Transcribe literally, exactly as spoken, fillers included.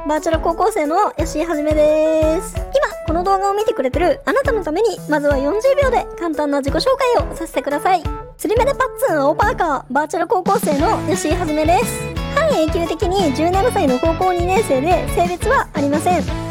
バーチャル高校生の吉井はじめです。今、この動画を見てくれてるあなたのために、まずはよんじゅうびょうで簡単な自己紹介をさせてください。釣り目でパッツン青パーカー、バーチャル高校生の吉井はじめです。半永久的にじゅうななさいの高校にねん生で、性別はありません。